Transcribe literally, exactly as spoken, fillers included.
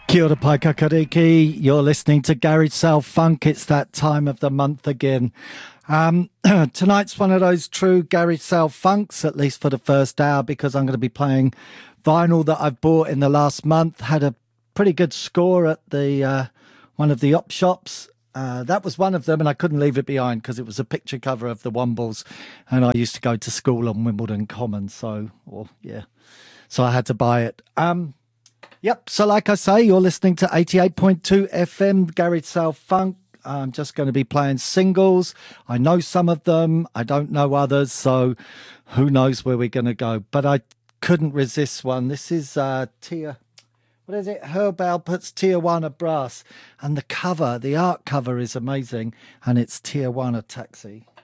Kia ora pai kakariki. You're listening to Garage Sale Funk. It's that time of the month again. Um, tonight's one of those true Garage Sale Funks, at least for the first hour, because I'm going to be playing vinyl that I've bought in the last month. Had a pretty good score at the uh, one of the op shops. Uh, that was one of them, and I couldn't leave it behind because it was a picture cover of the Wombles, and I used to go to school on Wimbledon Common, so, or, yeah, so I had to buy it. Um, Yep, so like I say, you're listening to eighty-eight point two F M, Garage Sale Funk. I'm just going to be playing singles. I know some of them, I don't know others, so who knows where we're going to go. But I couldn't resist one. This is uh, Tia, what is it? Herb Alpert's Tijuana Brass. And the cover, the art cover is amazing, and it's Tijuana Taxi.